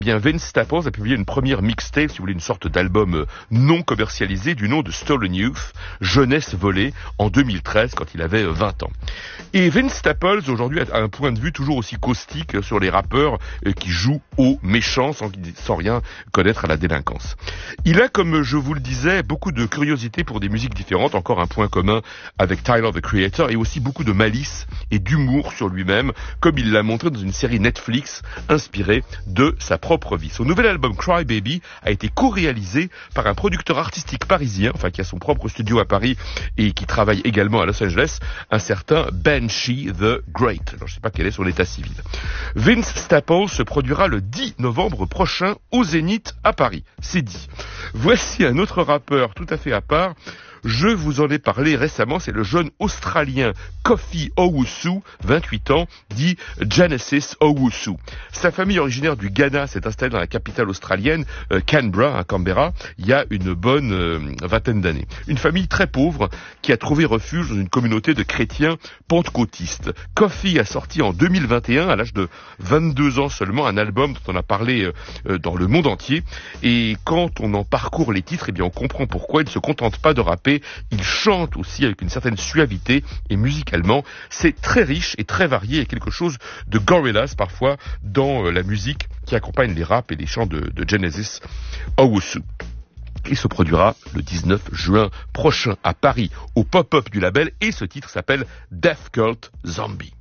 Bien, Vince Staples a publié une première mixtape, si vous voulez, une sorte d'album non commercialisé du nom de Stolen Youth, Jeunesse volée, en 2013, quand il avait 20 ans. Et Vince Staples, aujourd'hui, a un point de vue toujours aussi caustique sur les rappeurs qui jouent aux méchants sans rien connaître à la délinquance. Il a, comme je vous le disais, beaucoup de curiosité pour des musiques différentes, encore un point commun avec Tyler, the Creator, et aussi beaucoup de malice et d'humour sur lui-même, comme il l'a montré dans une série Netflix inspirée de sa propre vie. Son nouvel album Cry Baby a été co-réalisé par un producteur artistique parisien, qui a son propre studio à Paris et qui travaille également à Los Angeles, un certain Banshee the Great. Alors, je ne sais pas quel est son état civil. Vince Staples se produira le 10 novembre prochain au Zénith à Paris. C'est dit. Voici un autre rappeur tout à fait à part. Je vous en ai parlé récemment, c'est le jeune Australien Kofi Owusu, 28 ans, dit Genesis Owusu. Sa famille originaire du Ghana s'est installée dans la capitale australienne, Canberra, à Canberra, il y a une bonne vingtaine d'années. Une famille très pauvre qui a trouvé refuge dans une communauté de chrétiens pentecôtistes. Kofi a sorti en 2021, à l'âge de 22 ans seulement, un album dont on a parlé dans le monde entier. Et quand on en parcourt les titres, on comprend pourquoi il ne se contente pas de rapper. Il chante aussi avec une certaine suavité et musicalement, c'est très riche et très varié. Il y a quelque chose de Gorillaz parfois dans la musique qui accompagne les raps et les chants de Genesis Owusu. Il se produira le 19 juin prochain à Paris au pop-up du label et ce titre s'appelle Death Cult Zombie.